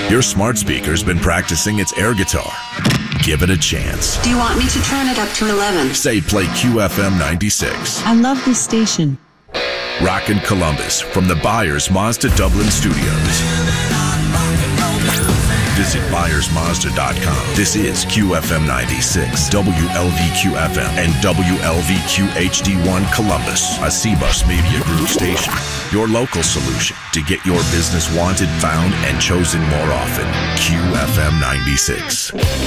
Your smart speaker's been practicing its air guitar. Give it a chance. Do you want me to turn it up to 11? Say play QFM 96. I love this station. Rockin' Columbus from the Byers Mazda Dublin Studios. Visit ByersMazda.com. This is QFM 96, WLVQ-FM, and WLVQ-HD1 Columbus, a C-Bus Media Group station. Your local solution to get your business wanted, found, and chosen more often. QFM 96.